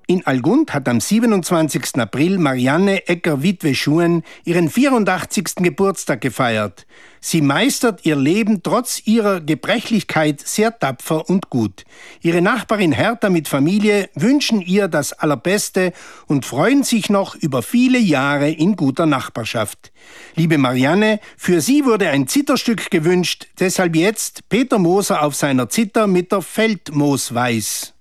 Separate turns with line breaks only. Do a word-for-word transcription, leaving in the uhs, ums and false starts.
In Algund hat am siebenundzwanzigsten April Marianne Egger-Witwe-Schuen ihren vierundachtzigsten Geburtstag gefeiert. Sie meistert ihr Leben trotz ihrer Gebrechlichkeit sehr tapfer und gut. Ihre Nachbarin Hertha mit Familie wünschen ihr das Allerbeste und freuen sich noch über viele Jahre in guter Nachbarschaft. Liebe Marianne, für Sie wurde ein Zitherstück gewünscht, deshalb jetzt Peter Moser auf seiner Zither mit der Feldmoosweis.